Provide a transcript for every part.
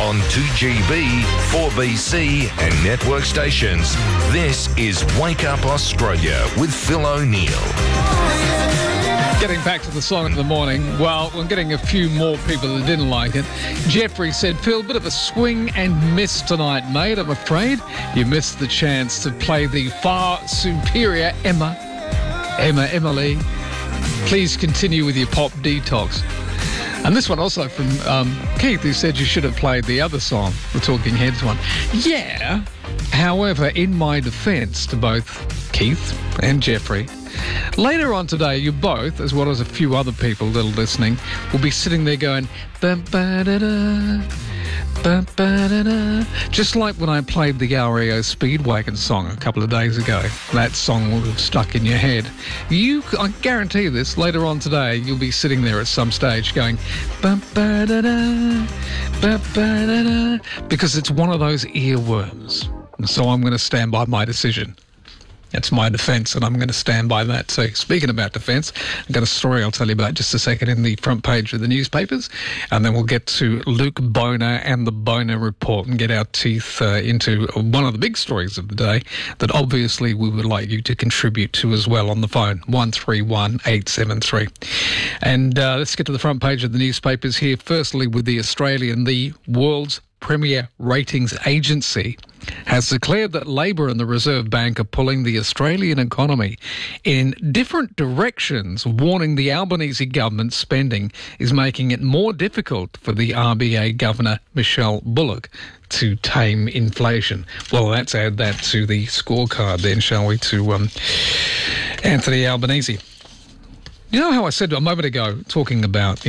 on 2GB, 4BC and network stations. This is Wake Up Australia with Phil O'Neill. Getting back to the song of the morning, well, we're getting a few more people that didn't like it. Jeffrey said, Phil, bit of a swing and miss tonight, mate. I'm afraid you missed the chance to play the far superior Emily. Please continue with your pop detox. And this one also from Keith, who said you should have played the other song, the Talking Heads one. Yeah, however, in my defence to both Keith and Jeffrey, later on today, you both, as well as a few other people that are listening, will be sitting there going, ba-ba-da-da, ba-ba-da-da. Just like when I played the REO Speedwagon song a couple of days ago. That song will have stuck in your head. I guarantee you this, later on today, you'll be sitting there at some stage going, ba-ba-da-da, ba-ba-da-da, because it's one of those earworms. And so I'm going to stand by my decision. That's my defence, and I'm going to stand by that. So speaking about defence, I've got a story I'll tell you about just a second in the front page of the newspapers, and then we'll get to Luke Boner and the Boner Report and get our teeth into one of the big stories of the day that obviously we would like you to contribute to as well on the phone, 131873. And let's get to the front page of the newspapers here, firstly with The Australian. The world's premier ratings agency has declared that Labor and the Reserve Bank are pulling the Australian economy in different directions, warning the Albanese government's spending is making it more difficult for the RBA Governor Michelle Bullock to tame inflation. Well, let's add that to the scorecard then, shall we, to Anthony Albanese. You know how I said a moment ago, talking about,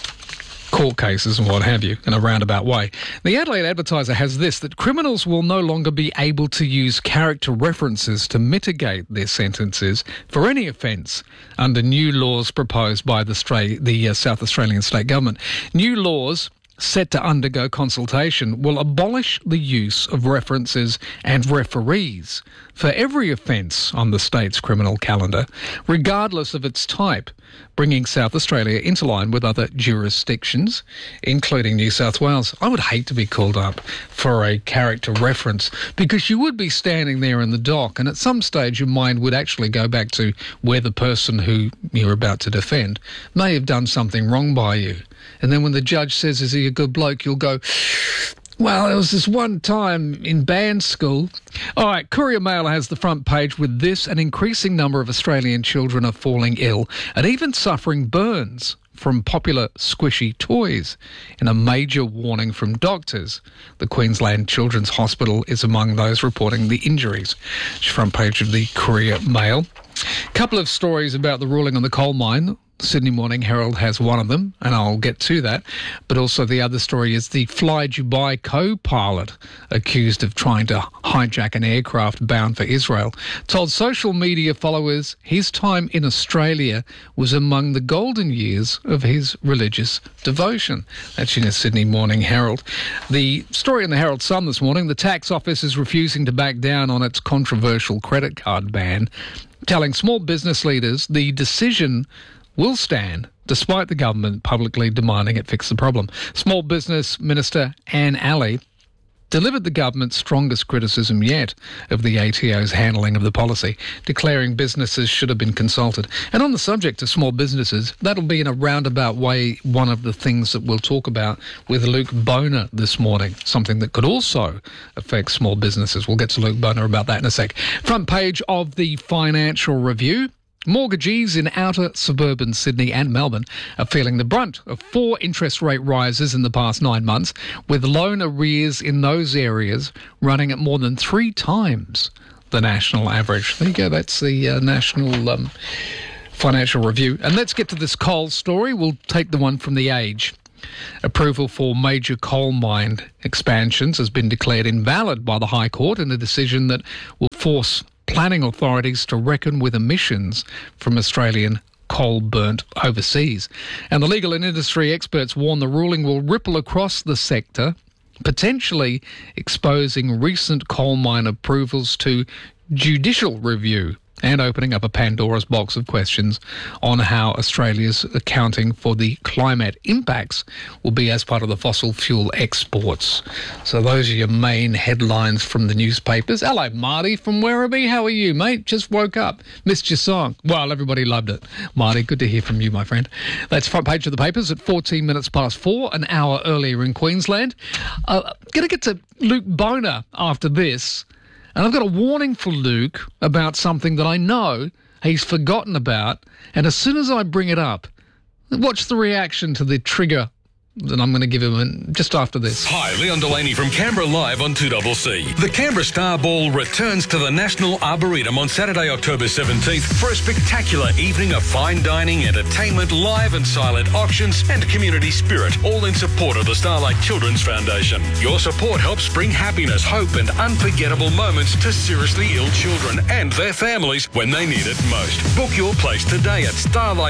court cases and what have you in a roundabout way. The Adelaide Advertiser has this, that criminals will no longer be able to use character references to mitigate their sentences for any offence under new laws proposed by the South Australian State Government. New laws set to undergo consultation will abolish the use of references and referees for every offence on the state's criminal calendar, regardless of its type, bringing South Australia into line with other jurisdictions, including New South Wales. I would hate to be called up for a character reference, because you would be standing there in the dock, and at some stage your mind would actually go back to where the person who you're about to defend may have done something wrong by you. And then when the judge says, is he a good bloke, you'll go, well, there was this one time in band school. All right, Courier Mail has the front page with this: an increasing number of Australian children are falling ill and even suffering burns from popular squishy toys, in a major warning from doctors. The Queensland Children's Hospital is among those reporting the injuries. Front page of the Courier Mail. Couple of stories about the ruling on the coal mine. Sydney Morning Herald has one of them, and I'll get to that. But also the other story is the Fly Dubai co-pilot accused of trying to hijack an aircraft bound for Israel told social media followers his time in Australia was among the golden years of his religious devotion. That's in the Sydney Morning Herald. The story in the Herald Sun this morning: the tax office is refusing to back down on its controversial credit card ban, telling small business leaders the decision will stand despite the government publicly demanding it fix the problem. Small Business Minister Anne Alley delivered the government's strongest criticism yet of the ATO's handling of the policy, declaring businesses should have been consulted. And on the subject of small businesses, that'll be in a roundabout way one of the things that we'll talk about with Luke Boner this morning, something that could also affect small businesses. We'll get to Luke Boner about that in a sec. Front page of the Financial Review. Mortgagees in outer suburban Sydney and Melbourne are feeling the brunt of 4 interest rate rises in the past 9 months, with loan arrears in those areas running at more than 3 times the national average. There you go, that's the National Financial Review. And let's get to this coal story. We'll take the one from The Age. Approval for major coal mine expansions has been declared invalid by the High Court in a decision that will force planning authorities to reckon with emissions from Australian coal burnt overseas. And the legal and industry experts warn the ruling will ripple across the sector, potentially exposing recent coal mine approvals to judicial review and opening up a Pandora's box of questions on how Australia's accounting for the climate impacts will be as part of the fossil fuel exports. So those are your main headlines from the newspapers. Hello, Marty from Werribee. How are you, mate? Just woke up. Missed your song. Well, everybody loved it. Marty, good to hear from you, my friend. That's front page of the papers at 14 minutes past 4, an hour earlier in Queensland. Going to get to Luke Boner after this. And I've got a warning for Luke about something that I know he's forgotten about. And as soon as I bring it up, watch the reaction to the trigger that I'm going to give him just after this. Hi, Leon Delaney from Canberra Live on 2CC. The Canberra Star Ball returns to the National Arboretum on Saturday, October 17th for a spectacular evening of fine dining, entertainment, live and silent auctions and community spirit, all in support of the Starlight Children's Foundation. Your support helps bring happiness, hope and unforgettable moments to seriously ill children and their families when they need it most. Book your place today at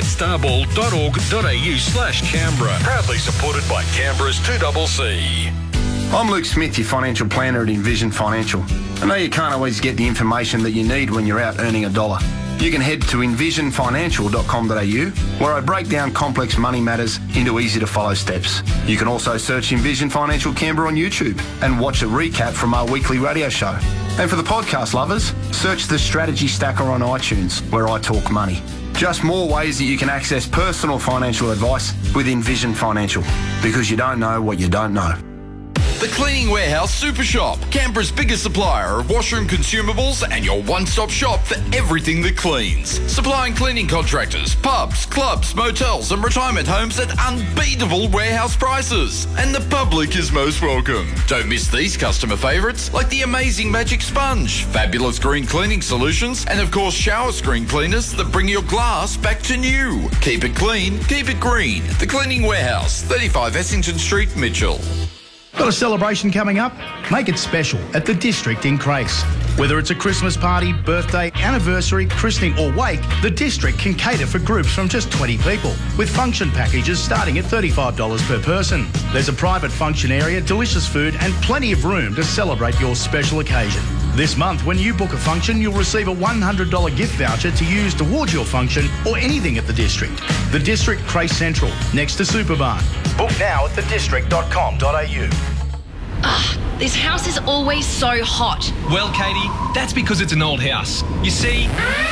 starlightstarBall.org.au/Canberra. Proudly supported by Canberra's 2CC. I'm Luke Smith, your financial planner at Envision Financial. I know you can't always get the information that you need when you're out earning a dollar. You can head to envisionfinancial.com.au, where I break down complex money matters into easy-to-follow steps. You can also search Envision Financial Canberra on YouTube and watch a recap from our weekly radio show. And for the podcast lovers, search the Strategy Stacker on iTunes, where I talk money. Just more ways that you can access personal financial advice with Envision Financial, because you don't know what you don't know. The Cleaning Warehouse Super Shop, Canberra's biggest supplier of washroom consumables and your one-stop shop for everything that cleans. Supplying cleaning contractors, pubs, clubs, motels and retirement homes at unbeatable warehouse prices. And the public is most welcome. Don't miss these customer favourites like the amazing Magic Sponge, fabulous green cleaning solutions and of course shower screen cleaners that bring your glass back to new. Keep it clean, keep it green. The Cleaning Warehouse, 35 Essington Street, Mitchell. Got a celebration coming up? Make it special at the District in Crace. Whether it's a Christmas party, birthday, anniversary, christening or wake, the District can cater for groups from just 20 people, with function packages starting at $35 per person. There's a private function area, delicious food and plenty of room to celebrate your special occasion. This month, when you book a function, you'll receive a $100 gift voucher to use towards your function or anything at the District. The District Crace Central, next to Superbarn. Book now at thedistrict.com.au. This house is always so hot. Well, Katie, that's because it's an old house. You see...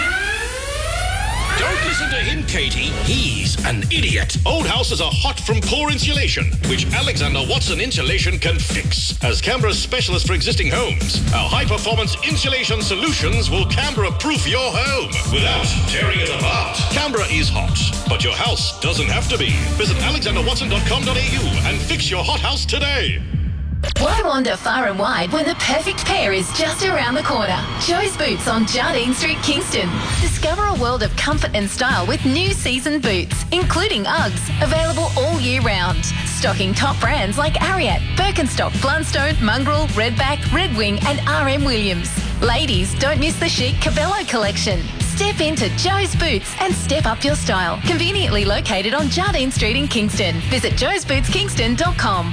Don't listen to him, Katie. He's an idiot. Old houses are hot from poor insulation, which Alexander Watson Insulation can fix. As Canberra's specialist for existing homes, our high-performance insulation solutions will Canberra-proof your home without tearing it apart. Canberra is hot, but your house doesn't have to be. Visit alexanderwatson.com.au and fix your hot house today. Why wander far and wide when the perfect pair is just around the corner? Joe's Boots on Jardine Street, Kingston. Discover a world of comfort and style with new season boots, including Uggs, available all year round. Stocking top brands like Ariat, Birkenstock, Blundstone, Mongrel, Redback, Red Wing and RM Williams. Ladies, don't miss the chic Cabello collection. Step into Joe's Boots and step up your style. Conveniently located on Jardine Street in Kingston. Visit joesbootskingston.com.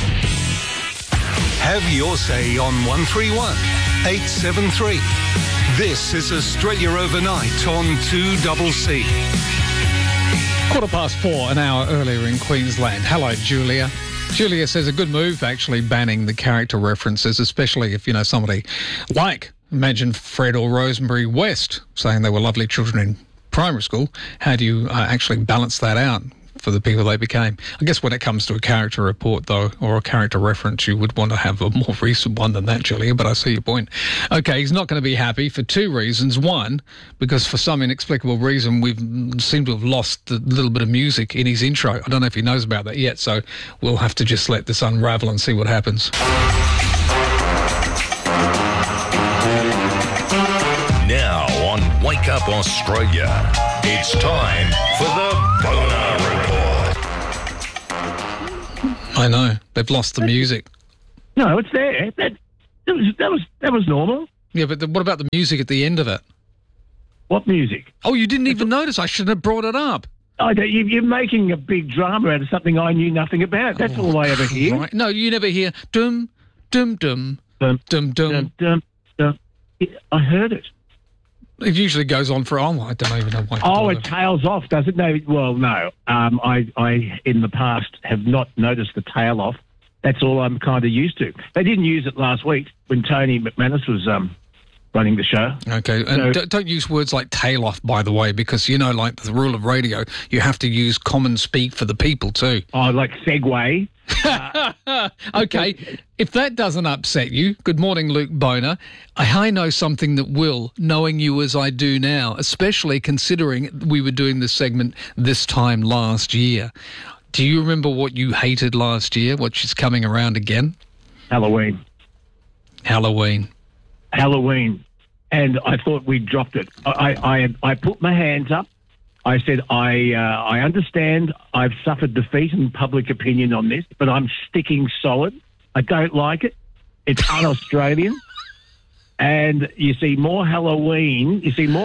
Have your say on 131 873. This is Australia Overnight on 2CC. 4:15, an hour earlier in Queensland. Hello, Julia. Julia says a good move actually banning the character references, especially if, you know, somebody like, imagine Fred or Rosemary West saying they were lovely children in primary school. How do you actually balance that out for the people they became? I guess when it comes to a character report, though, or a character reference, you would want to have a more recent one than that, Julia, but I see your point. Okay, he's not going to be happy for two reasons. One, because for some inexplicable reason, we've seemed to have lost a little bit of music in his intro. I don't know if he knows about that yet, so we'll have to just let this unravel and see what happens. Now on Wake Up Australia, it's time for the Boner Report. I know, they've lost the music. No, it's there. That was normal. Yeah, but what about the music at the end of it? What music? Oh, you didn't even notice. I shouldn't have brought it up. You're making a big drama out of something I knew nothing about. That's all I ever hear. Right. No, you never hear dum, dum, dum, dum, dum, dum. I heard it. It usually goes on for, I don't even know why. Oh, it tails off, does it? No, well, no. I in the past have not noticed the tail off. That's all I'm kind of used to. They didn't use it last week when Tony McManus was running the show. Okay, and don't use words like tail off, by the way, because, like the rule of radio, you have to use common speak for the people too. Oh, like segue. Okay, if that doesn't upset you, good morning, Luke Boner. I know something that will, knowing you as I do now, especially considering we were doing this segment this time last year. Do you remember what you hated last year, which is coming around again? Halloween. And I thought we dropped it. I put my hands up. I said, I understand I've suffered defeat in public opinion on this, but I'm sticking solid. I don't like it. It's un-Australian. And you see more Halloween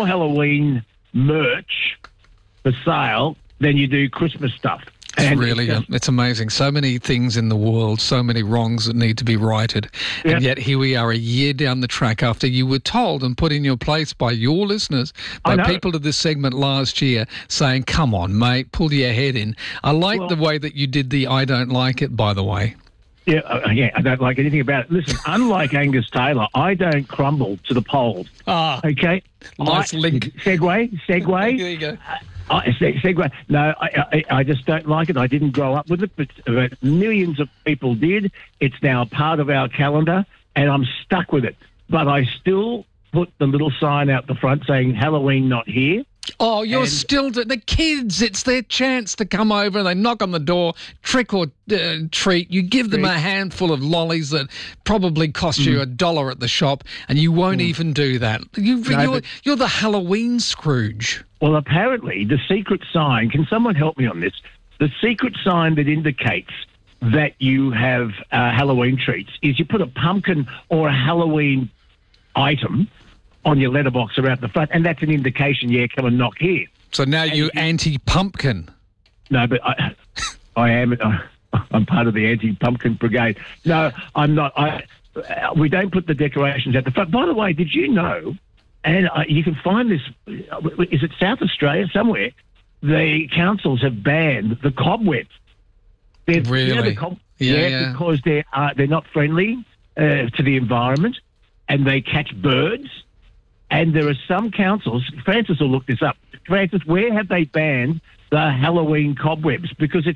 merch for sale than you do Christmas stuff. It's amazing. So many things in the world, so many wrongs that need to be righted. And yet here we are a year down the track after you were told and put in your place by your listeners, by people of this segment last year, saying, come on, mate, pull your head in. I like the way that you did the I don't like it, by the way. Yeah, I don't like anything about it. Listen, unlike Angus Taylor, I don't crumble to the polls. Okay? Nice link. Segue. There you go. Segue. No, I just don't like it. I didn't grow up with it, but millions of people did. It's now a part of our calendar, and I'm stuck with it. But I still put the little sign out the front saying Halloween not here. Oh, you're still... The kids, it's their chance to come over. They knock on the door, trick or treat. You give them a handful of lollies that probably cost you $1 at the shop, and you won't even do that. You're the Halloween Scrooge. Well, apparently, the secret sign... Can someone help me on this? The secret sign that indicates that you have Halloween treats is you put a pumpkin or a Halloween item on your letterbox around the front, and that's an indication, come and knock here. So now you're anti-pumpkin. No, but I am. I'm part of the anti-pumpkin brigade. No, I'm not. We don't put the decorations at the front. By the way, did you know, and you can find this, is it South Australia somewhere, the councils have banned the cobwebs. Really? Because they're not friendly to the environment, and they catch birds. And there are some councils, Francis will look this up. Francis, where have they banned the Halloween cobwebs? Because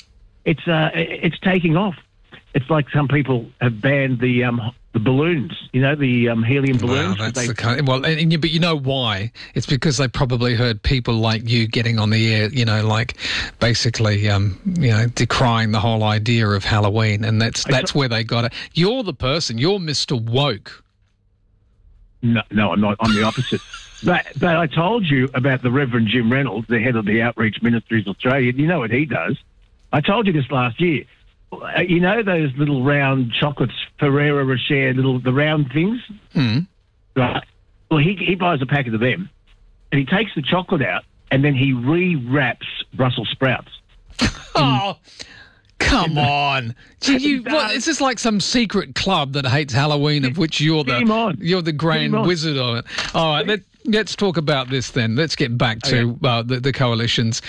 it's taking off. It's like some people have banned the balloons, the helium balloons. Wow, that's but you know why? It's because they probably heard people like you getting on the air, basically, decrying the whole idea of Halloween, and that's where they got it. You're the person. You're Mr. Woke. No, I'm not. I'm the opposite. But I told you about the Reverend Jim Reynolds, the head of the Outreach Ministries Australia. You know what he does. I told you this last year. You know those little round chocolates, Ferrero Rocher, the round things? Right. Well, he buys a packet of them, and he takes the chocolate out, and then he re-wraps Brussels sprouts. Oh, come on. Is this like some secret club that hates Halloween, of which you're the grand wizard of it? All right, let's talk about this then. Let's get back to the coalition's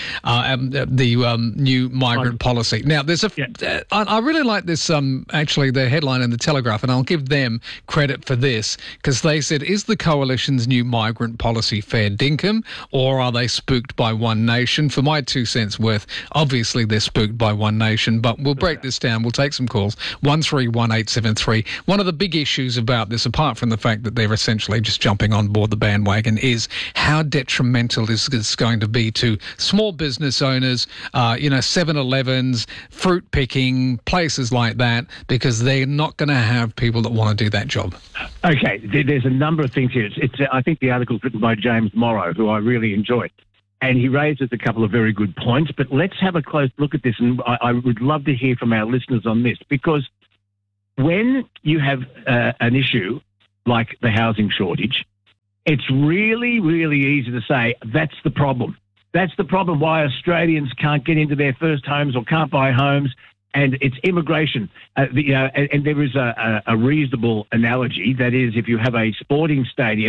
the new migrant policy. Now, there's I really like this, actually, the headline in the Telegraph, and I'll give them credit for this, because they said, is the coalition's new migrant policy fair dinkum, or are they spooked by One Nation? For my 2 cents worth, obviously they're spooked by One Nation, but we'll break this down. We'll take some calls. 131873. One of the big issues about this, apart from the fact that they're essentially just jumping on board the bandwagon, is how detrimental is this going to be to small business owners, 7-Elevens, fruit picking, places like that, because they're not going to have people that want to do that job. Okay, there's a number of things here. I think the article's written by James Morrow, who I really enjoyed, and he raises a couple of very good points, but let's have a close look at this, and I would love to hear from our listeners on this, because when you have an issue like the housing shortage, it's really, really easy to say that's the problem. That's the problem why Australians can't get into their first homes or can't buy homes, and it's immigration. And there is a reasonable analogy. That is, if you have a sporting stadium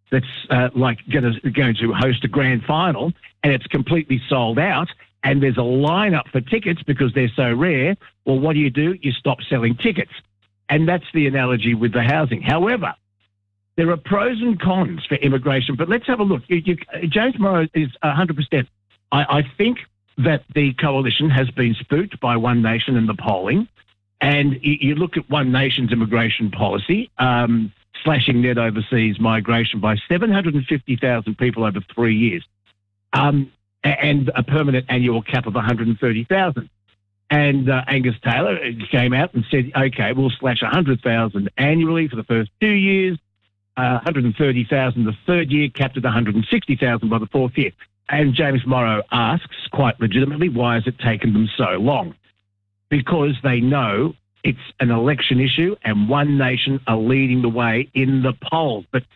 that's going to host a grand final, and it's completely sold out, and there's a lineup for tickets because they're so rare. Well, what do? You stop selling tickets. And that's the analogy with the housing. However, there are pros and cons for immigration, but let's have a look. James Morrow is 100%. I think that the coalition has been spooked by One Nation in the polling, and you look at One Nation's immigration policy, slashing net overseas migration by 750,000 people over 3 years, and a permanent annual cap of 130,000. And Angus Taylor came out and said, OK, we'll slash 100,000 annually for the first 2 years, 130,000 the third year, capped at 160,000 by the fourth year. And James Morrow asks, quite legitimately, why has it taken them so long? Because they know it's an election issue and One Nation are leading the way in the polls. But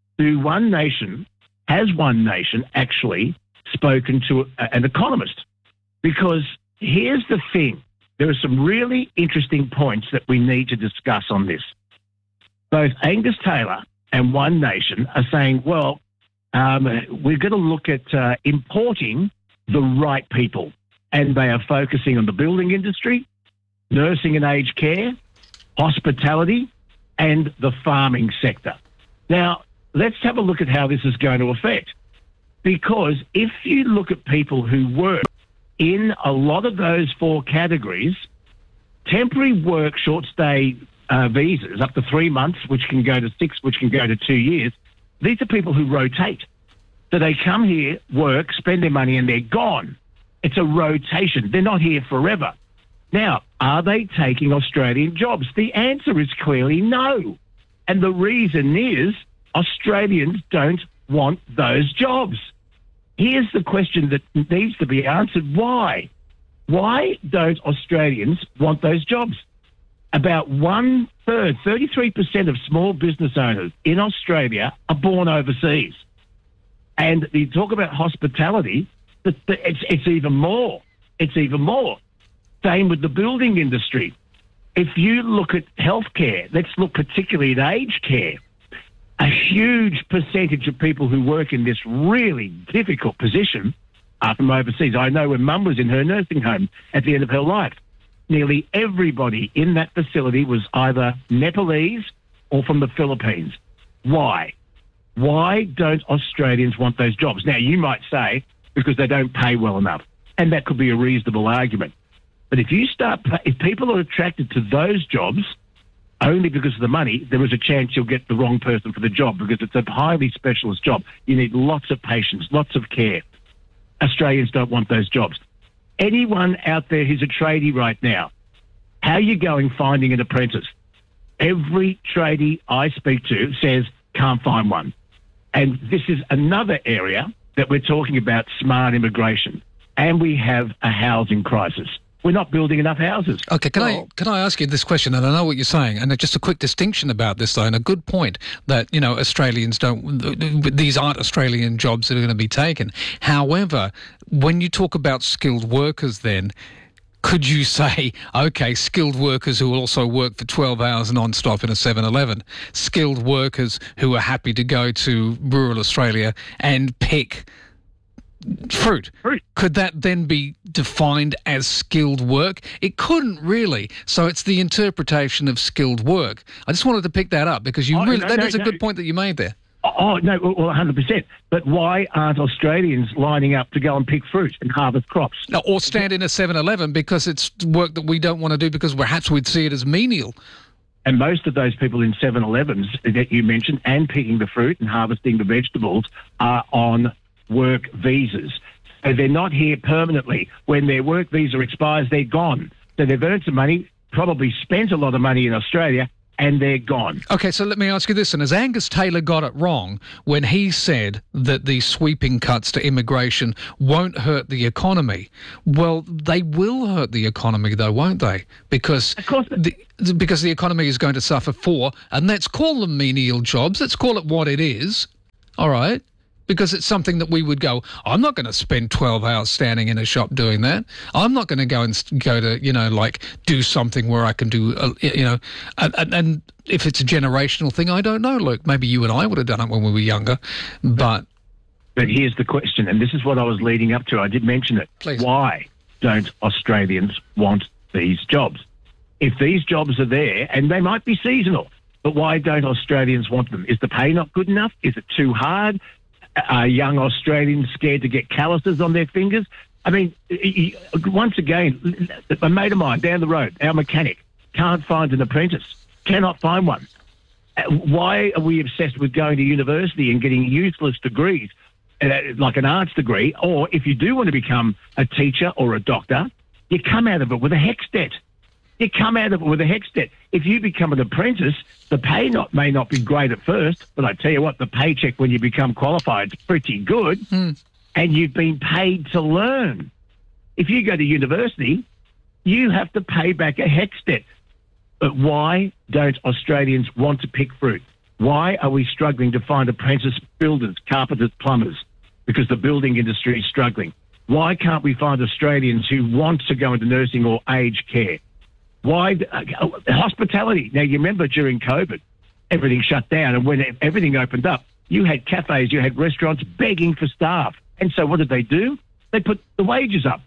has One Nation actually spoken to an economist? Because here's the thing. There are some really interesting points that we need to discuss on this. Both Angus Taylor and One Nation are saying, well, we're going to look at importing the right people. And they are focusing on the building industry, nursing and aged care, hospitality, and the farming sector. Now, let's have a look at how this is going to affect. Because if you look at people who work in a lot of those four categories, temporary work, short stay visas, up to 3 months, which can go to 6, which can go to 2 years, these are people who rotate. So they come here, work, spend their money, and they're gone. It's a rotation. They're not here forever. Now, are they taking Australian jobs? The answer is clearly no. And the reason is Australians don't want those jobs. Here's the question that needs to be answered. Why? Why don't Australians want those jobs? About 1/3, 33% of small business owners in Australia are born overseas. And you talk about hospitality, it's even more. It's even more. Same with the building industry. If you look at healthcare, let's look particularly at aged care. A huge percentage of people who work in this really difficult position are from overseas. I know when Mum was in her nursing home at the end of her life, nearly everybody in that facility was either Nepalese or from the Philippines. Why? Why don't Australians want those jobs? Now, you might say because they don't pay well enough, and that could be a reasonable argument. But if people are attracted to those jobs only because of the money, there is a chance you'll get the wrong person for the job because it's a highly specialist job. You need lots of patience, lots of care. Australians don't want those jobs. Anyone out there who's a tradie right now, how are you going finding an apprentice? Every tradie I speak to says, can't find one. And this is another area that we're talking about smart immigration. And we have a housing crisis. We're not building enough houses. Okay, can I ask you this question? And I know what you're saying, and just a quick distinction about this, though, and a good point that, Australians these aren't Australian jobs that are going to be taken. However, when you talk about skilled workers then, could you say, okay, skilled workers who also work for 12 hours non-stop in a 7-Eleven, skilled workers who are happy to go to rural Australia and pick fruit. Could that then be defined as skilled work? It couldn't really. So it's the interpretation of skilled work. I just wanted to pick that up because that is a good point that you made there. Oh, no, well, 100%. But why aren't Australians lining up to go and pick fruit and harvest crops? Or stand in a 7-Eleven because it's work that we don't want to do because perhaps we'd see it as menial. And most of those people in 7-Elevens that you mentioned and picking the fruit and harvesting the vegetables are on work visas. So they're not here permanently. When their work visa expires, they're gone. So they've earned some money, probably spent a lot of money in Australia, and they're gone. Okay, so let me ask you this, and has Angus Taylor got it wrong when he said that the sweeping cuts to immigration won't hurt the economy? Well, they will hurt the economy, though, won't they? Because the economy is going to suffer and let's call them menial jobs. Let's call it what it is, all right? because it's something that we would go, I'm not going to spend 12 hours standing in a shop doing that. I'm not going to go to, like do something where I can do, and if it's a generational thing, I don't know, Luke. Maybe you and I would have done it when we were younger, but here's the question, and this is what I was leading up to. I did mention it. Please. Why don't Australians want these jobs? If these jobs are there, and they might be seasonal, but why don't Australians want them? Is the pay not good enough? Is it too hard? Are young Australians scared to get calluses on their fingers? I mean, once again, a mate of mine down the road, our mechanic, can't find an apprentice, cannot find one. Why are we obsessed with going to university and getting useless degrees, like an arts degree? Or if you do want to become a teacher or a doctor, you come out of it with a HECS debt. If you become an apprentice, the pay may not be great at first, but I tell you what, the paycheck when you become qualified is pretty good, and you've been paid to learn. If you go to university, you have to pay back a HECS debt. But why don't Australians want to pick fruit? Why are we struggling to find apprentice builders, carpenters, plumbers? Because the building industry is struggling. Why can't we find Australians who want to go into nursing or aged care? Why hospitality? Now, you remember during COVID, everything shut down, and when everything opened up, you had cafes, you had restaurants begging for staff. And so what did they do? They put the wages up.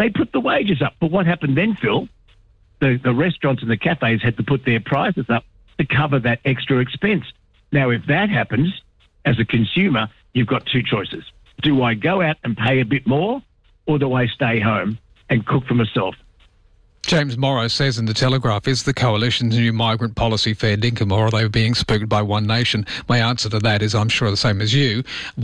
But what happened then, Phil? The restaurants and the cafes had to put their prices up to cover that extra expense. Now, if that happens, as a consumer, you've got two choices. Do I go out and pay a bit more, or do I stay home and cook for myself? James Morrow says in The Telegraph, is the Coalition's new migrant policy fair dinkum, or are they being spooked by One Nation? My answer to that is, I'm sure the same as you.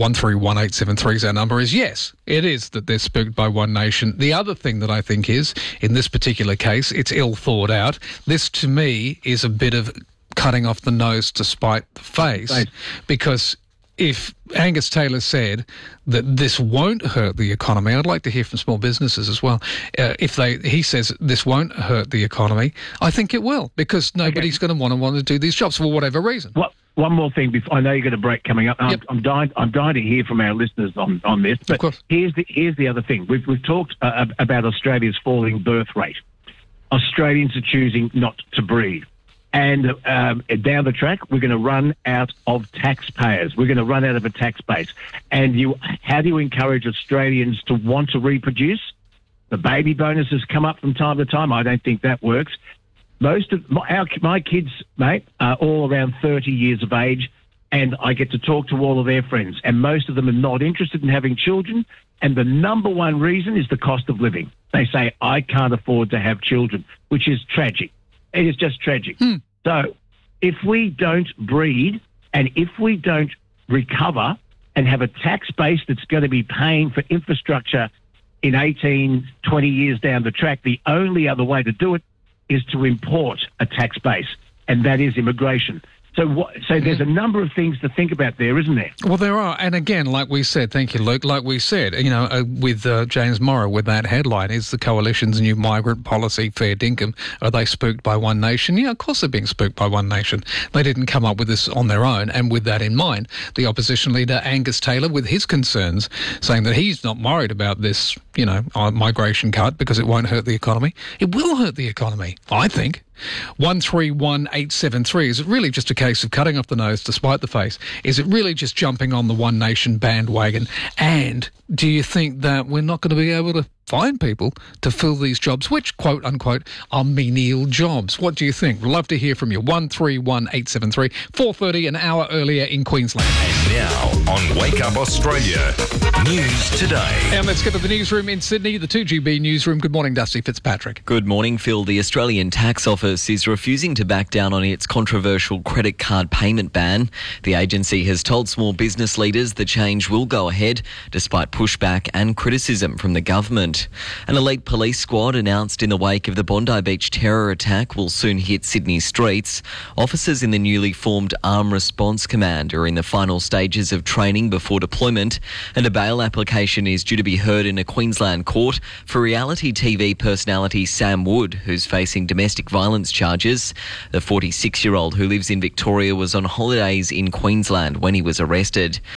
131873 is our number, is yes, it is that they're spooked by One Nation. The other thing that I think is, in this particular case, it's ill thought out. This, to me, is a bit of cutting off the nose to spite the face, because if Angus Taylor said that this won't hurt the economy, I'd like to hear from small businesses as well. He says this won't hurt the economy, I think it will, because nobody's going to want to do these jobs for whatever reason. One more thing before I know you've got a break coming up. Yep. I'm dying to hear from our listeners on this. But here's the other thing. We've talked about Australia's falling birth rate. Australians are choosing not to breed. And down the track, we're going to run out of taxpayers. We're going to run out of a tax base. And how do you encourage Australians to want to reproduce? The baby bonuses come up from time to time. I don't think that works. Most of my kids, mate, are all around 30 years of age, and I get to talk to all of their friends. And most of them are not interested in having children. And the number one reason is the cost of living. They say, I can't afford to have children, which is tragic. It is just tragic. So if we don't breed and if we don't recover and have a tax base that's going to be paying for infrastructure in 18, 20 years down the track, the only other way to do it is to import a tax base, and that is immigration. So there's a number of things to think about there, isn't there? Well, there are. And again, like we said, thank you, Luke, like we said, with James Morrow, with that headline, is the Coalition's new migrant policy fair dinkum? Are they spooked by One Nation? Yeah, of course they're being spooked by One Nation. They didn't come up with this on their own. And with that in mind, the opposition leader, Angus Taylor, with his concerns, saying that he's not worried about this, migration cut because it won't hurt the economy. It will hurt the economy, I think. 131873, is it really just a case of cutting off the nose to spite the face? Is it really just jumping on the One Nation bandwagon? And do you think that we're not going to be able to find people to fill these jobs, which, quote unquote, are menial jobs? What do you think? We'd love to hear from you. 131873, 4:30, an hour earlier in Queensland. And now on Wake Up Australia, News Today. And let's get to the newsroom in Sydney, the 2GB newsroom. Good morning, Dusty Fitzpatrick. Good morning, Phil. The Australian Tax Office is refusing to back down on its controversial credit card payment ban. The agency has told small business leaders the change will go ahead, despite pushback and criticism from the government. An elite police squad announced in the wake of the Bondi Beach terror attack will soon hit Sydney streets. Officers in the newly formed Armed Response Command are in the final stages of training before deployment, and a bail application is due to be heard in a Queensland court for reality TV personality Sam Wood, who's facing domestic violence charges. The 46-year-old who lives in Victoria was on holidays in Queensland when he was arrested.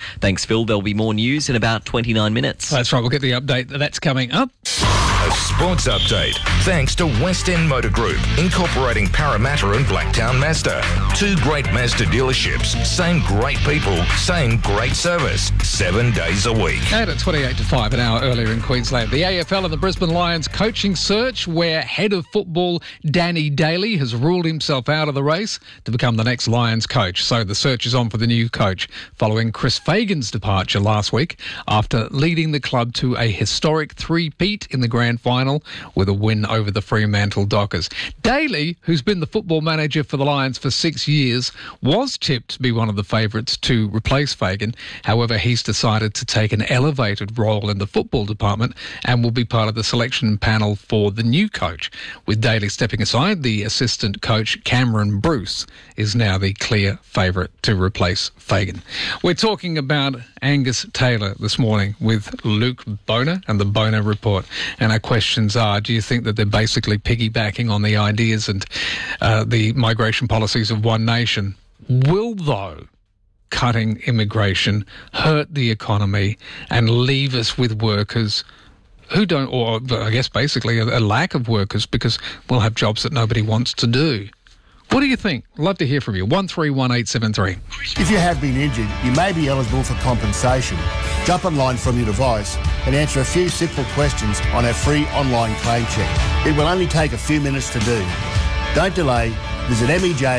Thanks, Phil. There'll be more news in about 29 minutes. That's right. We'll get the update. That's coming up. A sports update. Thanks to West End Motor Group, incorporating Parramatta and Blacktown Mazda. 2 great Mazda dealerships, same great people, same great service, 7 days a week. And at 28 to 5, an hour earlier in Queensland, the AFL and the Brisbane Lions coaching search, where head of football Danny Daly has ruled himself out of the race to become the next Lions coach. So the search is on for the new coach following Chris Fagan's departure last week after leading the club to a historic 3-peat in the grand final with a win over the Fremantle Dockers. Daly, who's been the football manager for the Lions for 6 years, was tipped to be one of the favourites to replace Fagan. However, he's decided to take an elevated role in the football department and will be part of the selection panel for the new coach. With Daly stepping aside, the assistant coach Cameron Bruce is now the clear favourite to replace Fagan. We're talking about Angus Taylor this morning with Luke Boner and the Boner Report. And our questions are, do you think that they're basically piggybacking on the ideas and the migration policies of One Nation? Will, though, cutting immigration hurt the economy and leave us with workers who don't, or I guess basically a lack of workers because we'll have jobs that nobody wants to do? What do you think? Love to hear from you. 131873. If you have been injured, you may be eligible for compensation. Jump online from your device and answer a few simple questions on our free online claim check. It will only take a few minutes to do. Don't delay. Visit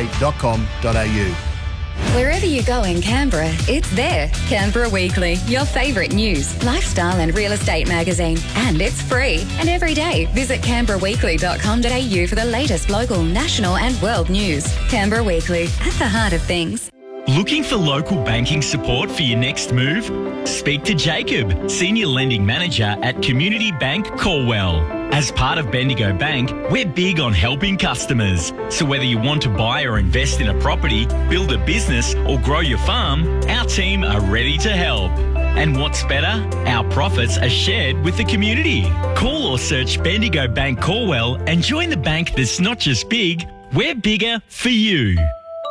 mej.com.au. Wherever you go in Canberra, it's there. Canberra Weekly, your favourite news, lifestyle and real estate magazine. And it's free. And every day, visit canberraweekly.com.au for the latest local, national and world news. Canberra Weekly, at the heart of things. Looking for local banking support for your next move? Speak to Jacob, Senior Lending Manager at Community Bank Colwell. As part of Bendigo Bank, we're big on helping customers. So whether you want to buy or invest in a property, build a business or grow your farm, our team are ready to help. And what's better? Our profits are shared with the community. Call or search Bendigo Bank Colwell and join the bank that's not just big, we're bigger for you.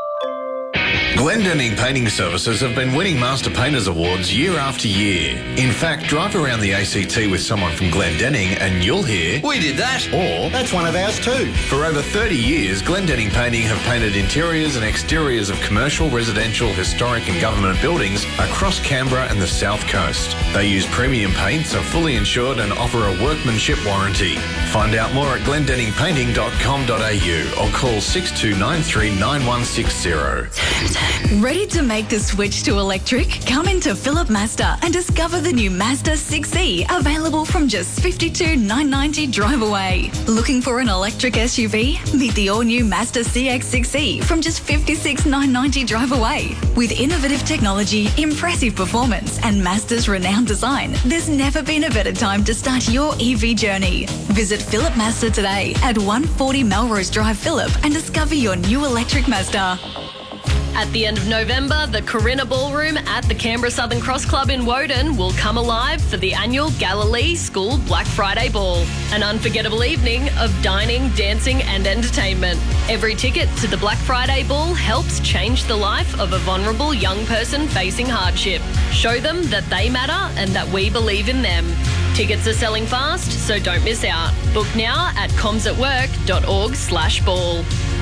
Glendenning Painting Services have been winning Master Painters Awards year after year. In fact, drive around the ACT with someone from Glendenning and you'll hear, "We did that," or "That's one of ours too." For over 30 years, Glendenning Painting have painted interiors and exteriors of commercial, residential, historic and government buildings across Canberra and the South Coast. They use premium paints, are fully insured and offer a workmanship warranty. Find out more at glendenningpainting.com.au or call 6293 9160. Ready to make the switch to electric? Come into Phillip Mazda and discover the new Mazda 6e, available from just $52,990 drive away. Looking for an electric SUV? Meet the all-new Mazda CX-6e from just $56,990 drive away. With innovative technology, impressive performance and Mazda's renowned design, there's never been a better time to start your EV journey. Visit Phillip Mazda today at 140 Melrose Drive, Phillip, and discover your new electric Mazda. At the end of November, the Corinna Ballroom at the Canberra Southern Cross Club in Woden will come alive for the annual Galilee School Black Friday Ball, an unforgettable evening of dining, dancing and entertainment. Every ticket to the Black Friday Ball helps change the life of a vulnerable young person facing hardship. Show them that they matter and that we believe in them. Tickets are selling fast, so don't miss out. Book now at comsatwork.org/ball.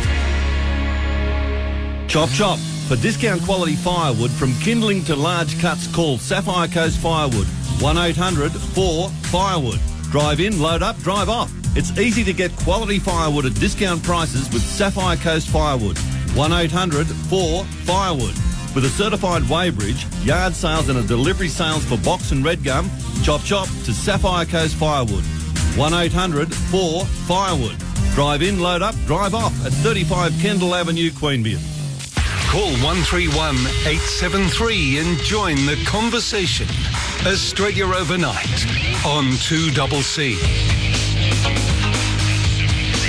Chop Chop. For discount quality firewood from kindling to large cuts, call Sapphire Coast Firewood. 1-800-4-FIREWOOD. Drive in, load up, drive off. It's easy to get quality firewood at discount prices with Sapphire Coast Firewood. 1-800-4-FIREWOOD. With a certified weighbridge, yard sales and a delivery sales for box and red gum, Chop Chop to Sapphire Coast Firewood. 1-800-4-FIREWOOD. Drive in, load up, drive off at 35 Kendall Avenue, Queanbeyan. Call 131 873 and join the conversation. Australia Overnight on 2CC.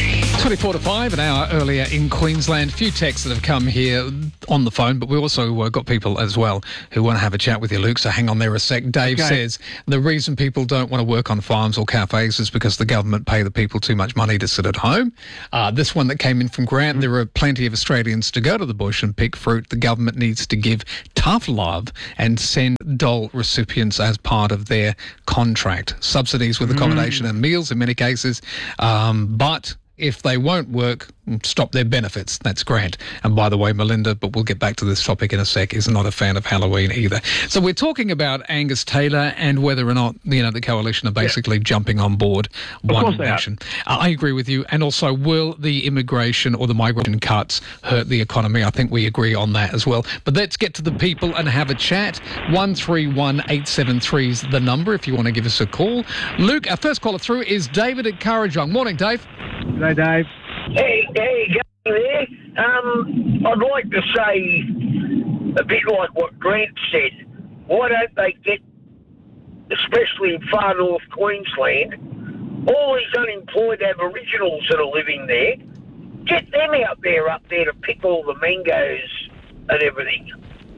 24 to 5, an hour earlier in Queensland. Few texts that have come here on the phone, but we also got people as well who want to have a chat with you, Luke, so hang on there a sec. Dave says the reason people don't want to work on farms or cafes is because the government pay the people too much money to sit at home. This one that came in from Grant, there are plenty of Australians to go to the bush and pick fruit. The government needs to give tough love and send dole recipients as part of their contract. Subsidies with accommodation and meals in many cases, but if they won't work, stop their benefits. That's Grant. And by the way, Melinda, but we'll get back to this topic in a sec, is not a fan of Halloween either. So we're talking about Angus Taylor and whether or not, the coalition are basically jumping on board One Nation. I agree with you. And also, will the immigration or the migration cuts hurt the economy? I think we agree on that as well. But let's get to the people and have a chat. 131873 is the number if you want to give us a call. Luke, our first caller through is David at Currajong. Morning, Dave. Hey, Dave. Hey, Gary there. I'd like to say a bit like what Grant said. Why don't they get, especially in far north Queensland, all these unemployed Aboriginals that are living there, get them up there to pick all the mangoes and everything.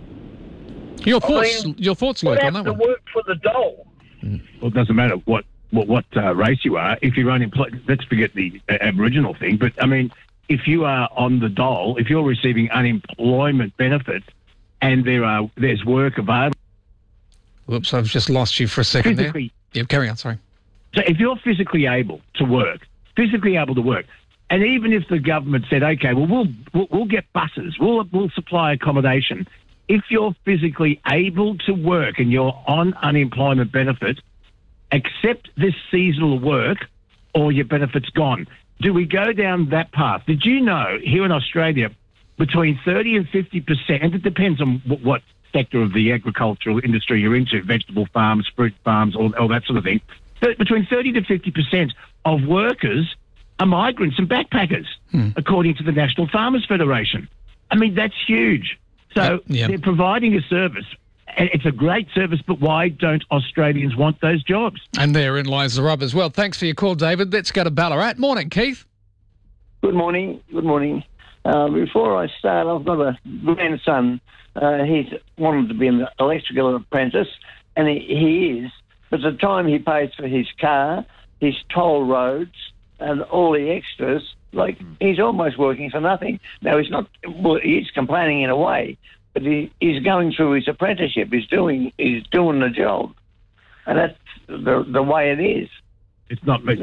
Your thoughts, Luke, on that one? Work for the dole. Well, it doesn't matter what race you are. If you're unemployed, let's forget the Aboriginal thing. But, I mean, if you are on the dole, if you're receiving unemployment benefits and there's work available... Whoops, I've just lost you for a second there. Yeah, carry on, sorry. So if you're physically able to work, and even if the government said, OK, well, we'll get buses, we'll supply accommodation, if you're physically able to work and you're on unemployment benefits, accept this seasonal work or your benefit's gone. Do we go down that path? Did you know here in Australia, between 30 and 50%, it depends on what sector of the agricultural industry you're into, vegetable farms, fruit farms, all that sort of thing, between 30 to 50% of workers are migrants and backpackers, according to the National Farmers Federation. I mean, that's huge. So they're providing a service. And it's a great service, but why don't Australians want those jobs? And therein lies the rub as well. Thanks for your call, David. Let's go to Ballarat. Morning, Keith. Good morning. Before I start, I've got a grandson. He's wanted to be an electrical apprentice, and he is. But the time he pays for his car, his toll roads, and all the extras, he's almost working for nothing. Now, he's not. Well, he's complaining in a way. But he's going through his apprenticeship. He's doing the job, and that's the way it is. It's not. What's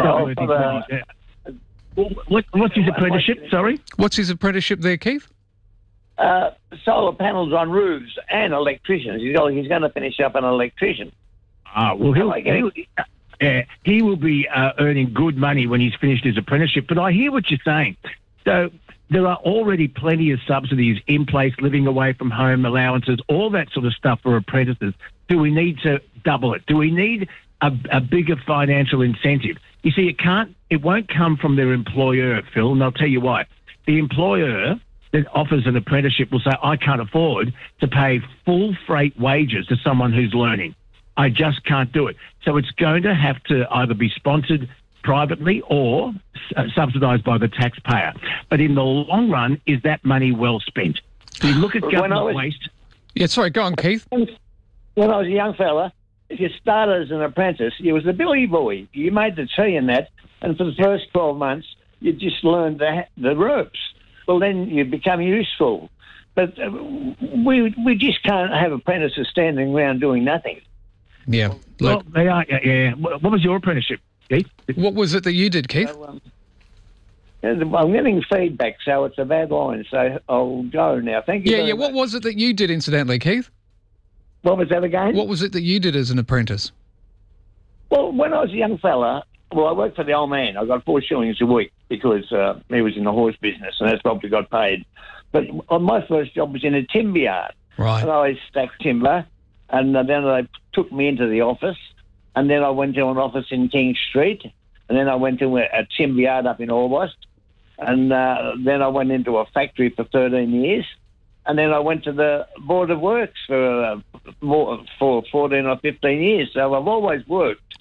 his apprenticeship? Sorry, what's his apprenticeship there, Keith? Solar panels on roofs and electricians. He's going to finish up an electrician. Well, he will be earning good money when he's finished his apprenticeship. But I hear what you're saying. So. There are already plenty of subsidies in place, living away from home allowances, all that sort of stuff for apprentices. Do we need to double it? Do we need a bigger financial incentive? You see, it won't come from their employer, Phil, and I'll tell you why. The employer that offers an apprenticeship will say, I can't afford to pay full freight wages to someone who's learning. I just can't do it. So it's going to have to either be sponsored privately or subsidised by the taxpayer. But in the long run, is that money well spent? We look at government waste. Yeah, sorry, go on, Keith. When I was a young fella, if you started as an apprentice, you was a billy boy. You made the tea and that, and for the first 12 months, you just learned the ropes. Well, then you become useful. But we just can't have apprentices standing around doing nothing. Yeah. Well, they are, yeah. What was your apprenticeship, Keith? What was it that you did, Keith? So, I'm getting feedback, so it's a bad line, so I'll go now. Thank you. Yeah. What was it that you did, incidentally, Keith? What was that again? What was it that you did as an apprentice? Well, when I was a young fella, I worked for the old man. I got 4 shillings a week because he was in the horse business, and that's probably got paid. But my first job was in a timber yard. Right. And I stacked timber, and then they took me into the office, and then I went to an office in King Street, and then I went to a timber yard up in Orbost, and then I went into a factory for 13 years, and then I went to the Board of Works for 14 or 15 years. So I've always worked.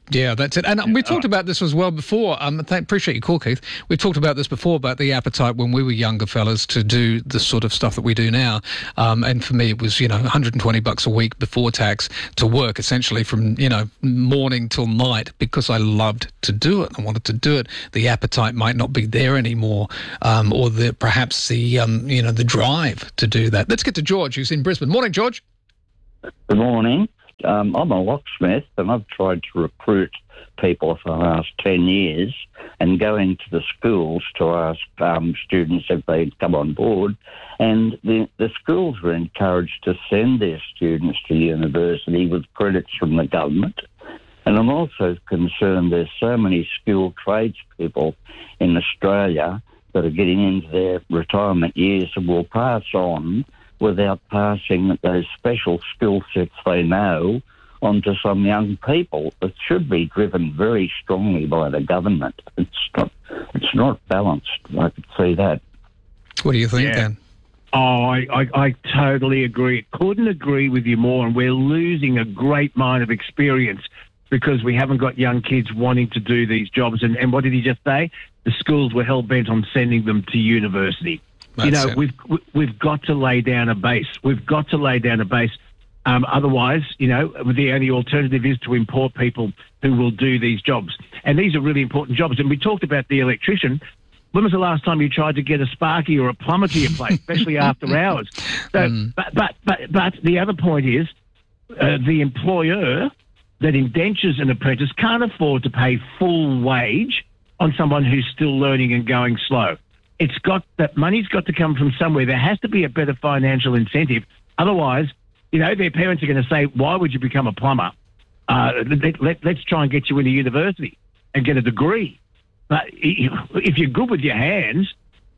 Yeah, that's it. And we talked about this as well before. Appreciate your call, Keith. We talked about this before, about the appetite when we were younger fellas to do the sort of stuff that we do now. And for me, it was, $120 a week before tax to work essentially from, morning till night because I loved to do it. I wanted to do it. The appetite might not be there anymore, or perhaps the drive to do that. Let's get to George, who's in Brisbane. Morning, George. Good morning. I'm a locksmith and I've tried to recruit people for the last 10 years and go into the schools to ask students if they'd come on board. And the schools were encouraged to send their students to university with credits from the government. And I'm also concerned there's so many skilled tradespeople in Australia that are getting into their retirement years and will pass on without passing those special skill sets they know onto some young people. It should be driven very strongly by the government. It's not balanced. I could see that. What do you think, Dan? Oh, I totally agree. Couldn't agree with you more. And we're losing a great mine of experience because we haven't got young kids wanting to do these jobs. And what did he just say? The schools were hell-bent on sending them to university. That's we've got to lay down a base. We've got to lay down a base. Otherwise, the only alternative is to import people who will do these jobs. And these are really important jobs. And we talked about the electrician. When was the last time you tried to get a sparky or a plumber to your place, especially after hours? So, but the other point is the employer that indentures an apprentice can't afford to pay full wage on someone who's still learning and going slow. That money's got to come from somewhere. There has to be a better financial incentive. Otherwise, their parents are going to say, why would you become a plumber? Let's try and get you into university and get a degree. But if you're good with your hands,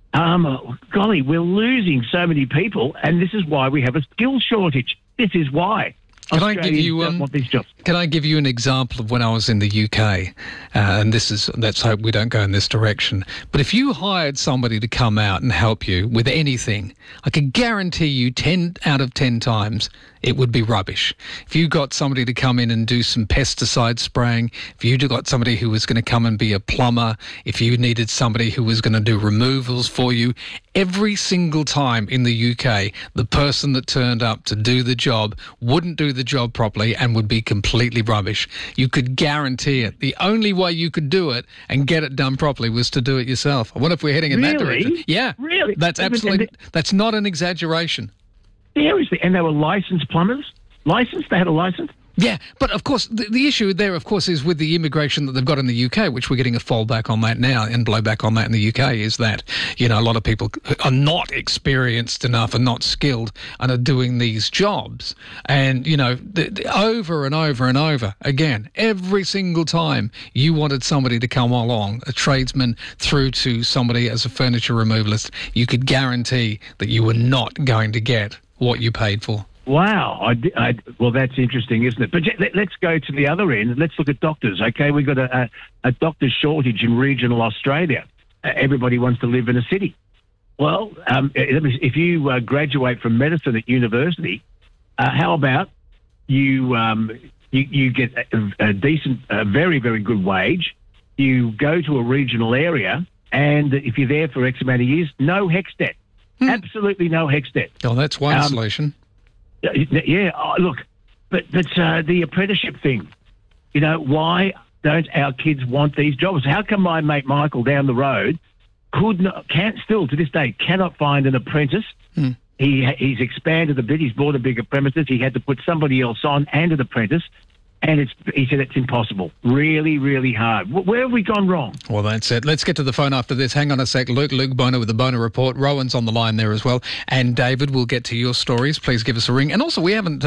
golly, we're losing so many people, and this is why we have a skill shortage. This is why. Can I give you want these jobs. Can I give you an example of when I was in the UK? And let's hope we don't go in this direction. But if you hired somebody to come out and help you with anything, I can guarantee you 10 out of 10 times it would be rubbish. If you got somebody to come in and do some pesticide spraying, if you got somebody who was going to come and be a plumber, if you needed somebody who was going to do removals for you, every single time in the UK, the person that turned up to do the job wouldn't do the job properly and would be completely rubbish. You could guarantee it. The only way you could do it and get it done properly was to do it yourself. I wonder if we're heading in that direction. Yeah. Really? That's absolutely, that's not an exaggeration. Seriously. And they were licensed plumbers? Licensed? They had a license? Yeah, but of course, the issue there, of course, is with the immigration that they've got in the UK, which we're getting a fallback on that now and blowback on that in the UK, is that, a lot of people are not experienced enough and not skilled and are doing these jobs. And, over and over and over again, every single time you wanted somebody to come along, a tradesman through to somebody as a furniture removalist, you could guarantee that you were not going to get what you paid for. Wow. Well, that's interesting, isn't it? But let's go to the other end. Let's look at doctors, okay? We've got a doctor shortage in regional Australia. Everybody wants to live in a city. Well, if you graduate from medicine at university, how about you get a decent, very, very good wage, you go to a regional area, and if you're there for X amount of years, no HECS debt. Absolutely no HECS debt. Oh, that's one solution. Yeah, look, but the apprenticeship thing, why don't our kids want these jobs? How come my mate Michael down the road can't still to this day cannot find an apprentice? He's expanded a bit. He's bought a bigger premises. He had to put somebody else on and an apprentice. And he said it's impossible. Really, really hard. Where have we gone wrong? Well, that's it. Let's get to the phone after this. Hang on a sec. Luke Boner with the Boner Report. Rowan's on the line there as well. And David, we'll get to your stories. Please give us a ring. And also, we haven't,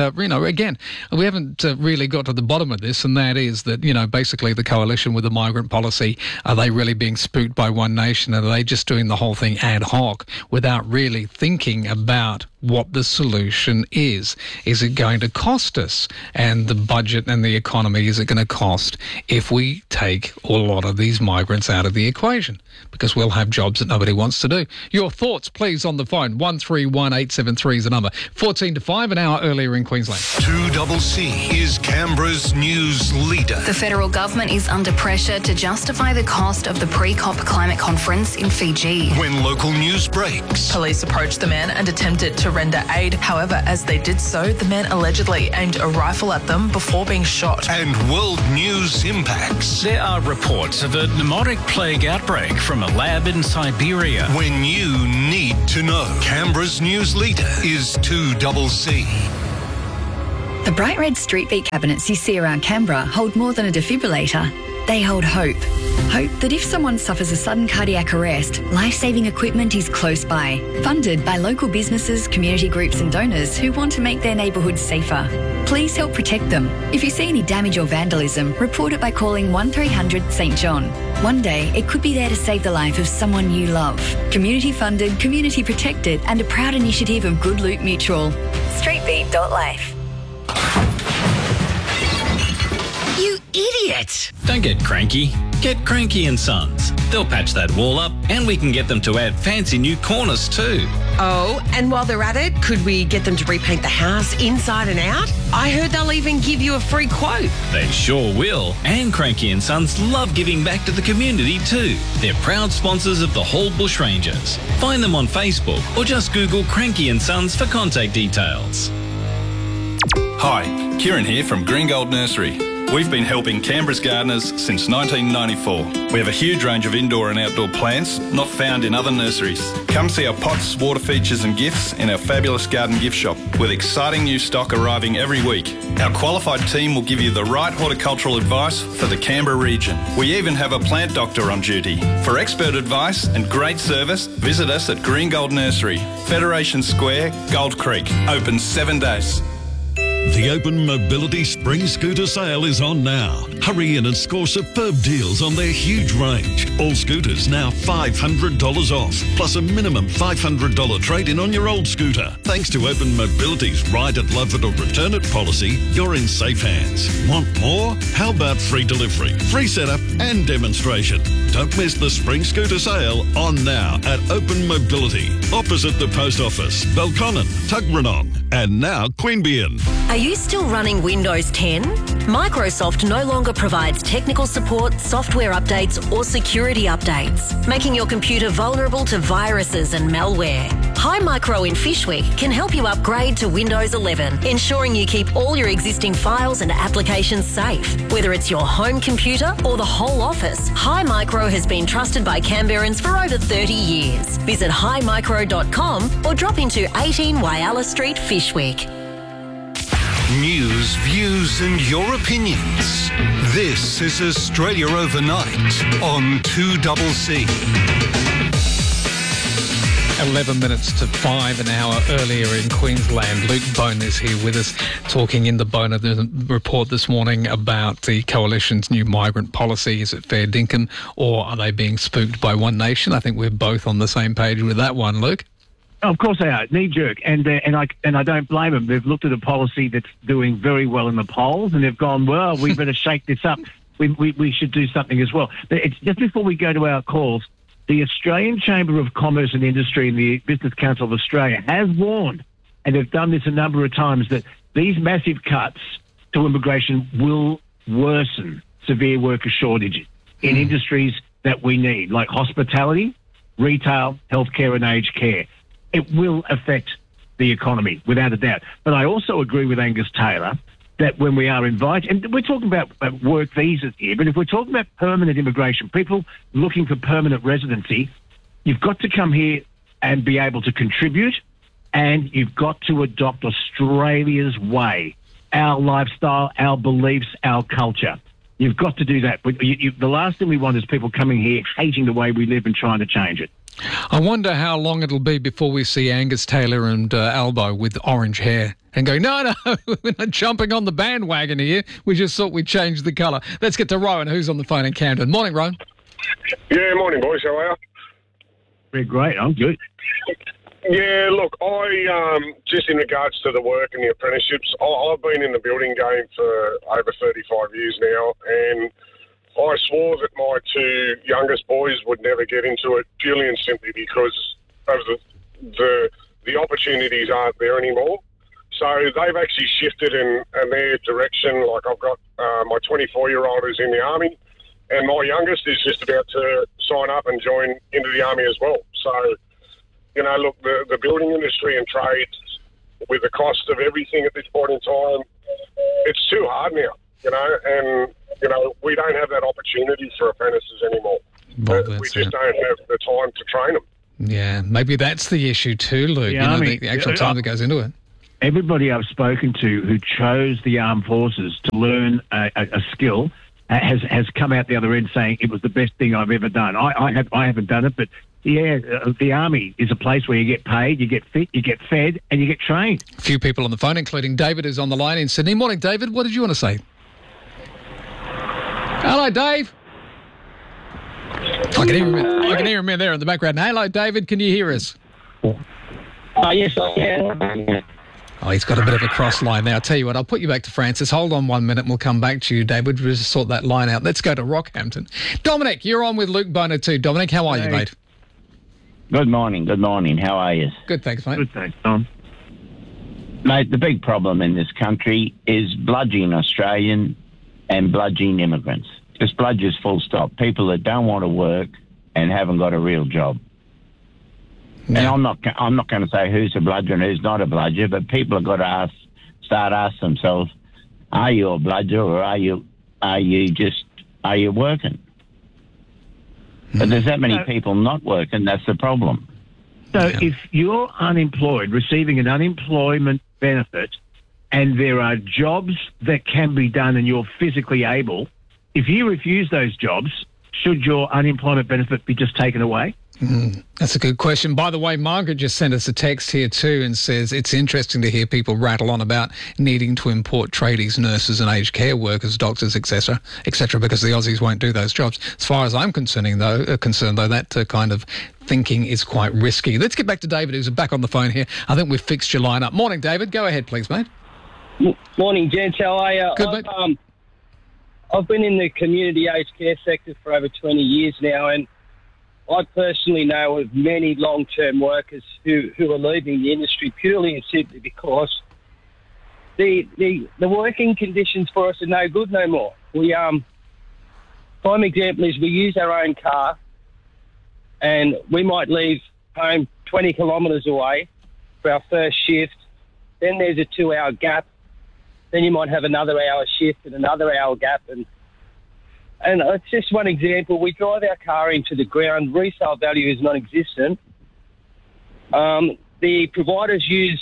we haven't really got to the bottom of this, and that is that, basically the coalition with the migrant policy, are they really being spooked by One Nation? Are they just doing the whole thing ad hoc without really thinking about what the solution is. Is it going to cost us? And the budget and the economy, is it going to cost if we take a lot of these migrants out of the equation? Because we'll have jobs that nobody wants to do. Your thoughts, please, on the phone. 131873 is the number. 14 to 5, an hour earlier in Queensland. 2CC is Canberra's news leader. The federal government is under pressure to justify the cost of the pre-COP climate conference in Fiji. When local news breaks. Police approached the man and attempted to render aid. However, as they did so, the man allegedly aimed a rifle at them before being shot. And world news impacts. There are reports of a pneumotic plague outbreak from a lab in Siberia. When you need to know. Canberra's news leader is 2CC. The bright red street beat cabinets you see around Canberra hold more than a defibrillator. They hold hope. Hope that if someone suffers a sudden cardiac arrest, life-saving equipment is close by. Funded by local businesses, community groups and donors who want to make their neighbourhoods safer. Please help protect them. If you see any damage or vandalism, report it by calling 1300 St John. One day, it could be there to save the life of someone you love. Community funded, community protected and a proud initiative of Good Loot Mutual. Streetbeat.life. You idiot! Don't get cranky. Get Cranky and Sons. They'll patch that wall up and we can get them to add fancy new corners too. Oh, and while they're at it, could we get them to repaint the house inside and out? I heard they'll even give you a free quote. They sure will. And Cranky and Sons love giving back to the community too. They're proud sponsors of the Hall Bush Rangers. Find them on Facebook or just Google Cranky and Sons for contact details. Hi, Kieran here from Green Gold Nursery. We've been helping Canberra's gardeners since 1994. We have a huge range of indoor and outdoor plants not found in other nurseries. Come see our pots, water features and gifts in our fabulous garden gift shop with exciting new stock arriving every week. Our qualified team will give you the right horticultural advice for the Canberra region. We even have a plant doctor on duty. For expert advice and great service, visit us at Green Gold Nursery, Federation Square, Gold Creek. Open 7 days. The Open Mobility Spring Scooter Sale is on now. Hurry in and score superb deals on their huge range. All scooters now $500 off, plus a minimum $500 trade-in on your old scooter. Thanks to Open Mobility's Ride it, Love it or Return it policy, you're in safe hands. Want more? How about free delivery, free setup and demonstration? Don't miss the Spring Scooter Sale on now at Open Mobility, opposite the Post Office, Belconnen, Tuggeranong, and now Queanbeyan. Are you still running Windows 10? Microsoft no longer provides technical support, software updates or security updates, making your computer vulnerable to viruses and malware. Hi Micro in Fishwick can help you upgrade to Windows 11, ensuring you keep all your existing files and applications safe. Whether it's your home computer or the whole office, Hi Micro has been trusted by Canberrans for over 30 years. Visit himicro.com or drop into 18 Whyalla Street, Fishwick. News, views and your opinions. This is Australia Overnight on 2CC. 11 minutes to 5, an hour earlier in Queensland. Luke Bone is here with us, talking in the Bone of the report this morning about the Coalition's new migrant policy. Is it fair dinkum or are they being spooked by One Nation? I think we're both on the same page with that one, Luke. Of course they are, knee-jerk, and I don't blame them. They've looked at a policy that's doing very well in the polls, and they've gone, well, we better shake this up. We should do something as well. It's just before we go to our calls, the Australian Chamber of Commerce and Industry and the Business Council of Australia has warned, and they've done this a number of times, that these massive cuts to immigration will worsen severe worker shortages in industries that we need, like hospitality, retail, healthcare and aged care. It will affect the economy, without a doubt. But I also agree with Angus Taylor that when we are invited, and we're talking about work visas here, but if we're talking about permanent immigration, people looking for permanent residency, you've got to come here and be able to contribute, and you've got to adopt Australia's way, our lifestyle, our beliefs, our culture. You've got to do that. The last thing we want is people coming here hating the way we live and trying to change it. I wonder how long it'll be before we see Angus Taylor and Albo with orange hair and go, no, we're not jumping on the bandwagon here. We just thought we'd change the colour. Let's get to Rowan, who's on the phone in Camden. Morning, Rowan. Yeah, morning, boys. How are you? We're great. I'm good. Yeah, look, I just in regards to the work and the apprenticeships, I've been in the building game for over 35 years now, and I swore that my two youngest boys would never get into it purely and simply because of the opportunities aren't there anymore. So they've actually shifted in their direction. Like I've got my 24-year-old who's in the Army, and my youngest is just about to sign up and join into the Army as well. So, you know, look, the building industry and trades, with the cost of everything at this point in time, it's too hard now, you know, and, you know, we don't have that opportunity for apprentices anymore. We just don't have the time to train them. Yeah, maybe that's the issue too, Luke, the actual time that goes into it. Everybody I've spoken to who chose the armed forces to learn a skill has come out the other end saying it was the best thing I've ever done. I haven't done it, but yeah, the Army is a place where you get paid, you get fit, you get fed, and you get trained. A few people on the phone, including David, who's on the line in Sydney. Morning, David. What did you want to say? Hello, Dave. I can hear him in there in the background. Hello, David. Can you hear us? Yes, I can. Oh, he's got a bit of a cross line there. I'll tell you what, I'll put you back to Francis. Hold on 1 minute and we'll come back to you, David. We'll just sort that line out. Let's go to Rockhampton. Dominic, you're on with Luke Boner too. Dominic, how are you, mate? Good morning. How are you? Good, thanks, mate. Good, thanks, Tom. Mate, the big problem in this country is bludgeoning Australian and bludgeoning immigrants. Just bludgers full stop. People that don't want to work and haven't got a real job. And I'm not going to say who's a bludger and who's not a bludger, but people have got to start asking themselves, are you a bludger or are you working? But there's that many people not working, that's the problem. So if you're unemployed, receiving an unemployment benefit, and there are jobs that can be done and you're physically able, if you refuse those jobs, should your unemployment benefit be just taken away? That's a good question. By the way, Margaret just sent us a text here too and says it's interesting to hear people rattle on about needing to import tradies, nurses and aged care workers, doctors, etc., because the Aussies won't do those jobs. As far as I'm concerned, though, that kind of thinking is quite risky. Let's get back to David, who's back on the phone here. I think we've fixed your line up. Morning, David. Go ahead, please, mate. Morning, gents. How are you? Good, mate. I've been in the community aged care sector for over 20 years now, and I personally know of many long-term workers who are leaving the industry purely and simply because the working conditions for us are no good no more. Prime example is we use our own car, and we might leave home 20 kilometres away for our first shift. Then there's a 2-hour gap. Then you might have another hour shift and another hour gap. And it's just one example. We drive our car into the ground. Resale value is non-existent. The providers use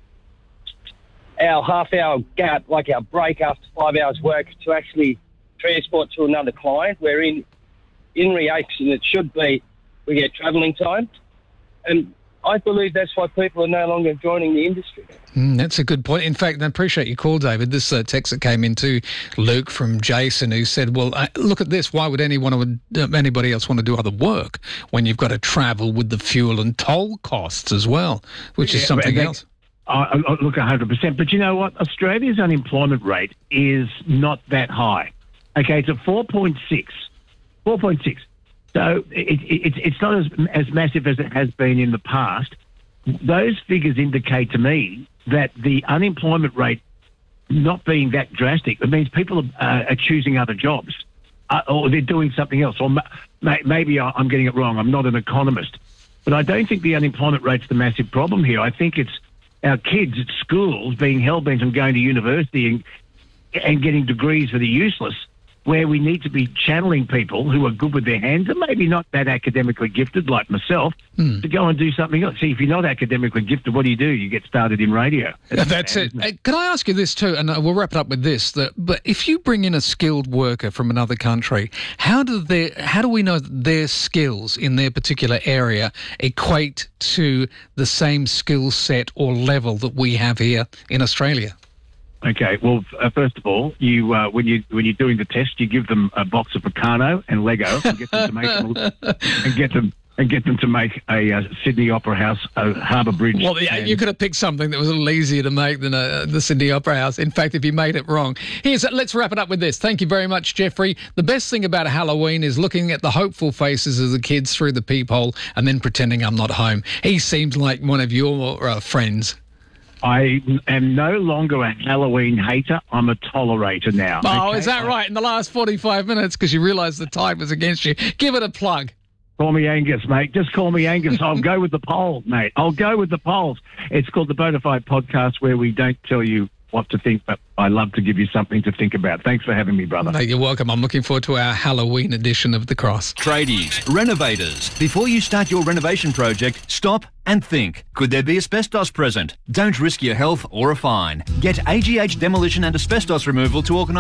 our half-hour gap, like our break after 5 hours work, to actually transport to another client, where in reaction it should be we get travelling time. And I believe that's why people are no longer joining the industry. That's a good point. In fact, I appreciate your call, David. This text that came into Luke from Jason, who said, well, look at this. Why would anybody else want to do other work when you've got to travel with the fuel and toll costs as well, which is something else? Look, 100%. But you know what? Australia's unemployment rate is not that high. Okay, it's at 4.6. 4.6. So it's not as massive as it has been in the past. Those figures indicate to me that the unemployment rate not being that drastic, it means people are choosing other jobs or they're doing something else. Or maybe I'm getting it wrong. I'm not an economist. But I don't think the unemployment rate's the massive problem here. I think it's our kids at schools being hell-bent on going to university and getting degrees that are useless, where we need to be channeling people who are good with their hands and maybe not that academically gifted like myself to go and do something else. See, if you're not academically gifted, what do? You get started in radio. That's it. Can I ask you this too, and we'll wrap it up with this, but if you bring in a skilled worker from another country, how do we know that their skills in their particular area equate to the same skill set or level that we have here in Australia? Okay, well, first of all, you when you're doing the test, you give them a box of Picano and Lego and get them to make them and get them to make a Sydney Opera House, Harbour Bridge. Well, yeah, you could have picked something that was a little easier to make than the Sydney Opera House. In fact, if you made it wrong. Let's wrap it up with this. Thank you very much, Jeffrey. The best thing about Halloween is looking at the hopeful faces of the kids through the peephole and then pretending I'm not home. He seems like one of your friends. I am no longer a Halloween hater. I'm a tolerator now. Oh, okay? Is that right? In the last 45 minutes, because you realised the time was against you. Give it a plug. Call me Angus, mate. Just call me Angus. I'll go with the polls, mate. I'll go with the polls. It's called the Bonafide Podcast, where we don't tell you what to think, but I love to give you something to think about. Thanks for having me, brother. No, you're welcome. I'm looking forward to our Halloween edition of The Cross. Tradies, renovators. Before you start your renovation project, stop and think. Could there be asbestos present? Don't risk your health or a fine. Get AGH Demolition and Asbestos Removal to organise